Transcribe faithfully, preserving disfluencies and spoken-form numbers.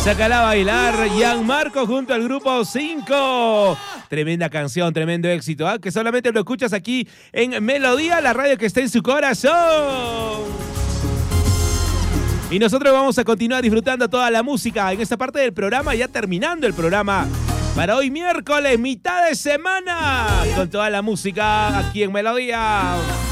Sácala a bailar, Gianmarco junto al grupo cinco. Tremenda canción, tremendo éxito, ¿eh? Que solamente lo escuchas aquí en Melodía, la radio que está en su corazón. Y nosotros vamos a continuar disfrutando toda la música en esta parte del programa, ya terminando el programa. Para hoy miércoles, mitad de semana, con toda la música aquí en Melodía.